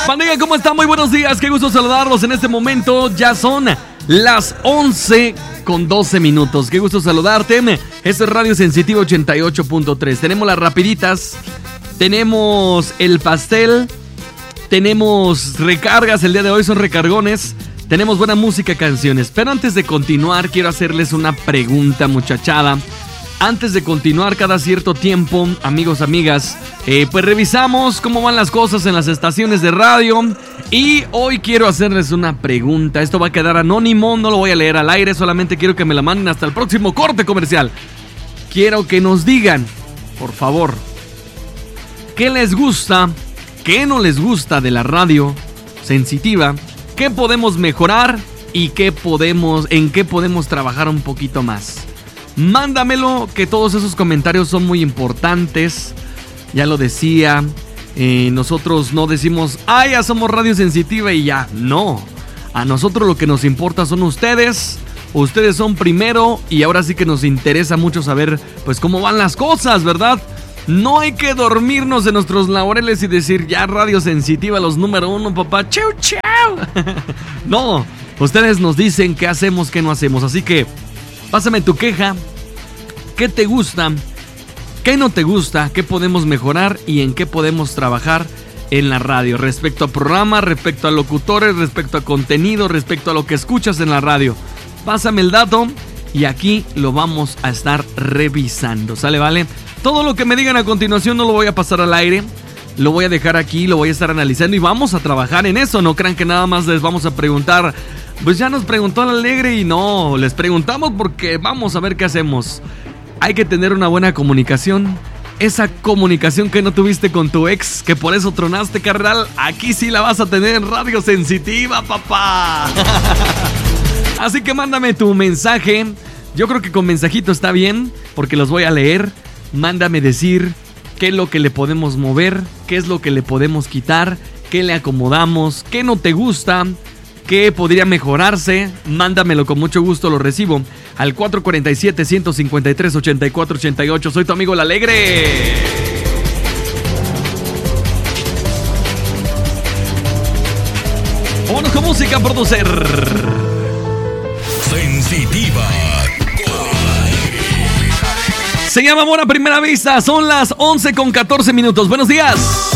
Pandilla, ¿cómo están? Muy buenos días, qué gusto saludarlos en este momento. Ya son las 11:12. Qué gusto saludarte. Esto es Radio Sensitiva 88.3. Tenemos las rapiditas, tenemos el pastel, tenemos recargas. El día de hoy son recargones. Tenemos buena música, canciones. Pero antes de continuar, quiero hacerles una pregunta, muchachada. Antes de continuar, cada cierto tiempo, amigos, amigas, pues revisamos cómo van las cosas en las estaciones de radio. Y hoy quiero hacerles una pregunta. Esto va a quedar anónimo, no lo voy a leer al aire. Solamente quiero que me la manden hasta el próximo corte comercial. Quiero que nos digan, por favor, qué les gusta, qué no les gusta de la radio sensitiva, qué podemos mejorar y en qué podemos trabajar un poquito más. Mándamelo, que todos esos comentarios son muy importantes. Ya lo decía, nosotros no decimos, ya somos Radio Sensitiva y ya. No, a nosotros lo que nos importa son ustedes. Ustedes son primero y ahora sí que nos interesa mucho saber pues cómo van las cosas, ¿verdad? No hay que dormirnos de nuestros laureles y decir, ya Radio Sensitiva, los número uno, papá. ¡Chau, chau! No, ustedes nos dicen qué hacemos, qué no hacemos. Así que pásame tu queja, qué te gusta, qué no te gusta, qué podemos mejorar y en qué podemos trabajar en la radio. Respecto a programa, respecto a locutores, respecto a contenido, respecto a lo que escuchas en la radio. Pásame el dato y aquí lo vamos a estar revisando, ¿sale? ¿Vale? Todo lo que me digan a continuación no lo voy a pasar al aire. Lo voy a dejar aquí, lo voy a estar analizando y vamos a trabajar en eso. No crean que nada más les vamos a preguntar. Pues ya nos preguntó el Alegre y no, les preguntamos porque vamos a ver qué hacemos. Hay que tener una buena comunicación. Esa comunicación que no tuviste con tu ex, que por eso tronaste, carnal, aquí sí la vas a tener en Radio Sensitiva, papá. Así que mándame tu mensaje. Yo creo que con mensajito está bien, porque los voy a leer. Mándame decir qué es lo que le podemos mover, qué es lo que le podemos quitar, qué le acomodamos, qué no te gusta, qué podría mejorarse. Mándamelo, con mucho gusto lo recibo al 447-153-8488. Soy tu amigo el Alegre. Vámonos con música, producer. Sensitiva. Se llama Amor a Primera Vista. Son las 11:14. Buenos días.